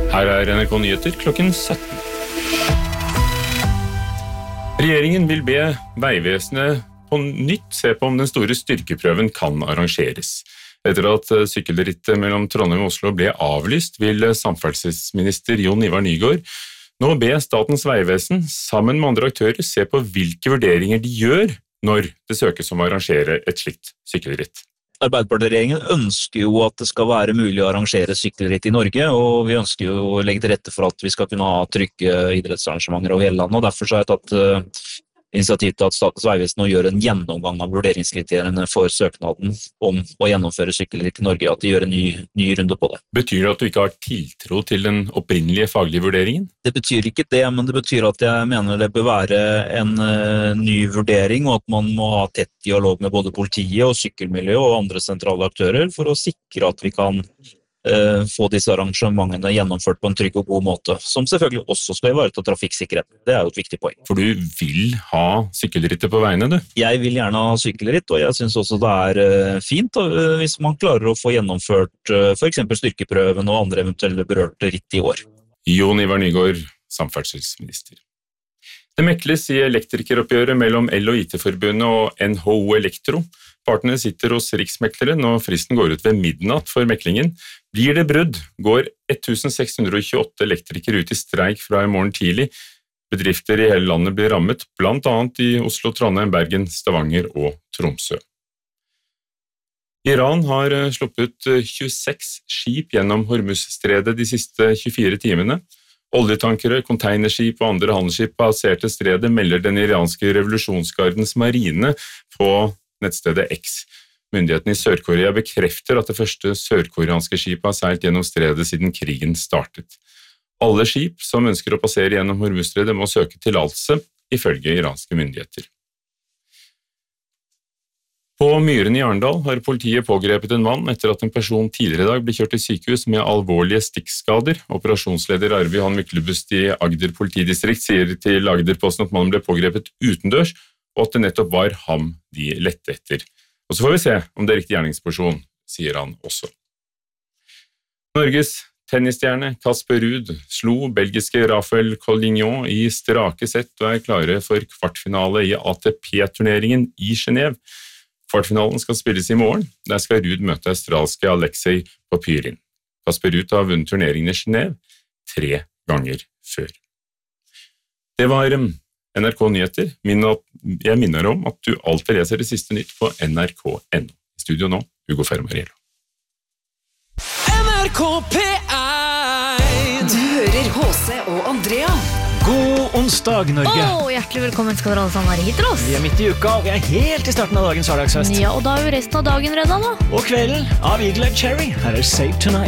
Her NRK Nyheter klokken 17. Regjeringen vil be Veivesenet på nytt se på om den store styrkeprøven kan arrangeres. Etter at sykkelrittet mellom Trondheim og Oslo ble avlyst, vil samferdselsminister Jon Ivar Nygård nå be Statens Veivesen sammen med andre aktører se på hvilke vurderinger de gjør når det søkes om å arrangere et slikt sykkelritt. Arbeiderpartiet-regjeringen ønsker jo at det skal være mulig å arrangere sykkelritt i Norge, og vi ønsker jo å legge til rette for at vi skal kunne ha trygge idrettsarrangementer over hele landet, og derfor så har jeg tatt initiativ til at Statens Veivesen nå gjør en gjennomgang av vurderingskriteriene for søknaden om å gjennomføre sykkelritt i Norge, at de gjør en ny runde på det. Betyr det at du ikke har tiltro til den opprinnelige faglige vurderingen? Det betyr ikke det, men det betyr at jeg mener det bør være en ny vurdering, og at man må ha tett dialog med både politiet og sykkelmiljø og andre sentrale aktører for å sikre at vi kan få disse arrangementene gjennomført på en trygg og god måte, som selvfølgelig også skal ivareta trafikksikkerheten. Det er jo et viktig poeng. For du vil ha sykkelrittet på veiene, du? Jeg vil gjerne ha sykkelritt, og jeg synes også det er fint hvis man klarer å få gjennomført for eksempel styrkeprøven og andre eventuelle berørte ritt i år. Jon Ivar Nygård, samferdselsminister. Det mekles i elektrikeroppgjøret mellom El- og IT-forbundet og NHO Elektro. Partene sitter hos riksmekleren, og fristen går ut ved midnatt for meklingen. Blir det brudd, går 1628 elektrikere ut i streik fra i morgen tidlig. Bedrifter i hele landet blir rammet, blant annet i Oslo, Trondheim, Bergen, Stavanger og Tromsø. Iran har sluppet ut 26 skip gjennom Hormuzstredet de siste 24 timene. Oljetankere, containerskip og andre handelsskip passerte stredet, melder den iranske revolusjonsgardens marine på nettstedet X. Myndighetene i Sør-Korea bekrefter at det første sørkoreanske skipet har seilt gjennom stredet siden krigen startet. Alle skip som ønsker å passere gjennom Hormuzstredet må søke tillatelse, ifølge iranske myndigheter. På Myren i Arendal har politiet pågrepet en mann etter at en person tidligere i dag ble kjørt til sykehus med alvorlige stikkskader. Operasjonsleder Arvi Han Myklebust i Agder politidistrikt sier til Agderposten at mannen ble pågrepet utendørs, og at det nettopp var ham de lette etter. Og så får vi se om det er riktig gjerningsperson, sier han også. Norges tennisstjerne Casper Ruud slo belgiske Rafael Collignon i strake sett og er klare for kvartfinale i ATP-turneringen i Genève. Kvartfinalen skal spilles i morgen. Der skal Ruud møte australske Alexei Popyrin. Casper Ruud har vunnet turneringen i Genève 3 ganger før. Det var NRK Nyheter. Jeg minner om at du alltid leser det siste nytt på nrk.no. I studio nå, Hugo Fermariello. NRK P1. Du hører H.C. og Andrea. God onsdag, Norge. Hjertelig velkommen skal dere alle sammen være hit til oss. Vi er midt i uka, og vi er helt i starten av dagens hverdagsfest. Ja, og da er jo resten av dagen redda da. Og kvelden av Eagle Eye Cherry. Her er Save Tonight.